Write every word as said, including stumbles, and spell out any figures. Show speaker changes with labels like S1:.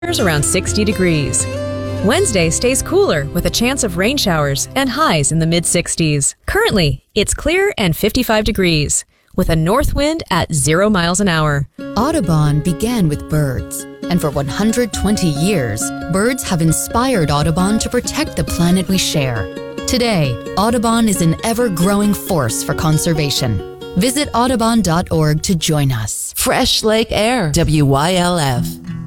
S1: around sixty degrees. Wednesday stays cooler with a chance of rain showers and highs in the mid sixties. Currently, it's clear and fifty-five degrees with a north wind at zero miles an hour.
S2: Audubon began with birds, and for one hundred twenty years, birds have inspired Audubon to protect the planet we share. Today, Audubon is an ever-growing force for conservation. Visit audubon dot org to join us.
S3: Fresh Lake Air, W Y L F.